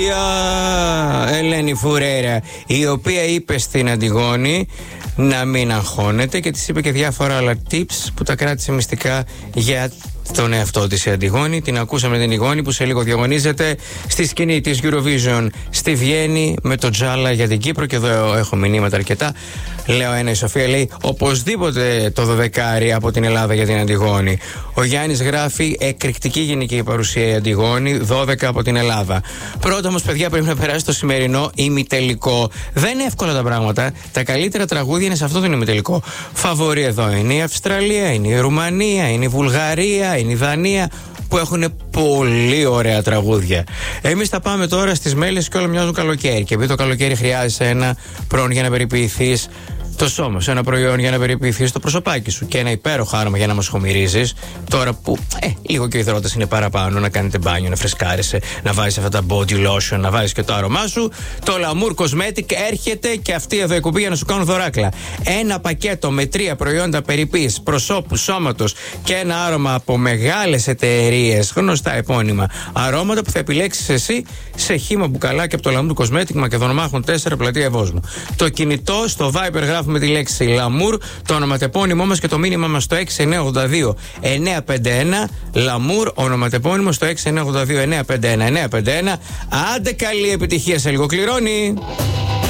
Ελένη Φουρέιρα, η οποία είπε στην Αντιγόνη να μην αγχώνεται και της είπε και διάφορα άλλα tips που τα κράτησε μυστικά για τον εαυτό της η Αντιγόνη. Την ακούσαμε την Αντιγόνη που σε λίγο διαγωνίζεται στη σκηνή της Eurovision στη Βιέννη με το Τζάλα για την Κύπρο. Και εδώ έχω μηνύματα αρκετά. Λέω ένα, η Σοφία λέει οπωσδήποτε το 12 από την Ελλάδα για την Αντιγόνη. Ο Γιάννης γράφει εκρηκτική γενική παρουσία η Αντιγόνη, 12 από την Ελλάδα. Πρώτα όμως, παιδιά, πρέπει να περάσει το σημερινό ημιτελικό. Δεν είναι εύκολα τα πράγματα. Τα καλύτερα τραγούδια είναι σε αυτό το ημιτελικό. Φαβορί εδώ είναι η Αυστραλία, είναι η Ρουμανία, είναι η Βουλγαρία, είναι η Δανία, που έχουν πολύ ωραία τραγούδια. Εμείς θα πάμε τώρα στις μέλες και όλα μοιάζουν καλοκαίρι. Και επειδή το καλοκαίρι χρειάζεσαι ένα πρόν για να περιποιηθείς το σώμα σου, ένα προϊόν για να περιποιηθείς το προσωπάκι σου και ένα υπέροχο άρωμα για να μας χωμυρίζεις. Τώρα που λίγο και ο υδρότας είναι παραπάνω, να κάνετε μπάνιο, να φρεσκάρεσαι, να βάζεις αυτά τα body lotion, να βάζεις και το άρωμά σου. Το Lamour Cosmetic έρχεται και αυτή εδώ η κουμπί για να σου κάνουν δωράκλα. Ένα πακέτο με 3 προϊόντα περιποίησης προσώπου, σώματος και ένα άρωμα από μεγάλες εταιρείες, γνωστά επώνυμα αρώματα που θα επιλέξεις εσύ σε χύμα μπουκαλάκι από το Lamour Cosmetic Μακεδονομάχων 4 πλατεία Ευόσμου. Το κινητό στο Viber γράφουμε με τη λέξη Lamour, το ονοματεπώνυμό μας και το μήνυμα μας στο 6982 951. Lamour, ονοματεπώνυμο στο 6982 951 951. Άντε, καλή επιτυχία, σε λίγο κληρώνει.